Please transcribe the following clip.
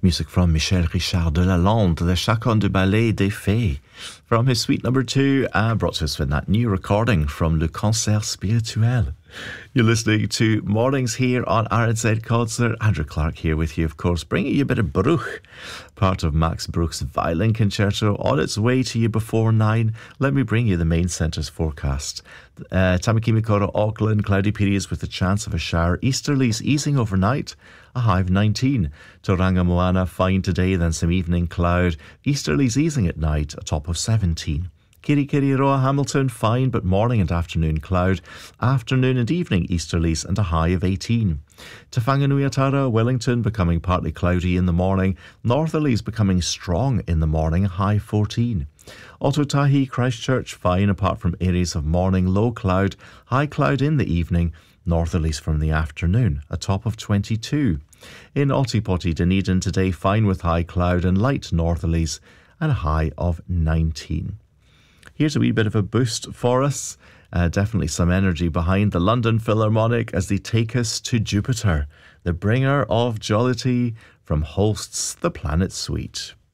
Music from Michel Richard de Lalande, the Chacun du Ballet des Fées, from his suite number 2, brought to us with that new recording from Le Concert Spirituel. You're listening to Mornings here on RNZ Concert. Andrew Clark here with you, of course, bringing you a bit of Bruch, part of Max Bruch's violin concerto, on its way to you before 9. Let me bring you the main centre's forecast. Tamakimikoro, Auckland, cloudy periods with the chance of a shower. Easterlies easing overnight, a high of 19. Tauranga Moana, fine today, then some evening cloud. Easterlies easing at night, a top of 17. Kirikiriroa, Hamilton, fine, but morning and afternoon cloud. Afternoon and evening easterlies and a high of 18. Te Whanganuiatara, Wellington, becoming partly cloudy in the morning. Northerlies becoming strong in the morning, high 14. Ototahi, Christchurch, fine apart from areas of morning, low cloud, high cloud in the evening. Northerlies from the afternoon, a top of 22. In Otipoti, Dunedin today, fine with high cloud and light northerlies and a high of 19. Here's a wee bit of a boost for us. Definitely some energy behind the London Philharmonic as they take us to Jupiter, the bringer of jollity, from Holst's The Planet Suite.